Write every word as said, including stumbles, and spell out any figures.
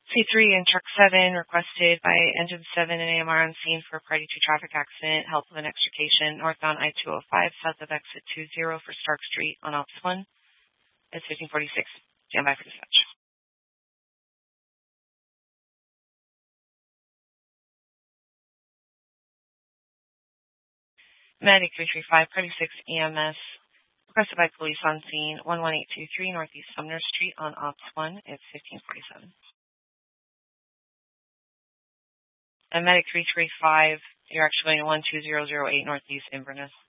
C three and Truck seven requested by Engine seven and A M R on scene for a Party two traffic accident, help with an extrication northbound I two oh five south of exit two zero for Stark Street on Ops one. It's fifteen forty-six. Stand by for dispatch. Medic three three five, Party six E M S, requested by police on scene one one eight two three Northeast Sumner Street on Ops one. It's fifteen forty-seven. And Medic three three five, you're actually going to one two zero zero eight Northeast Inverness.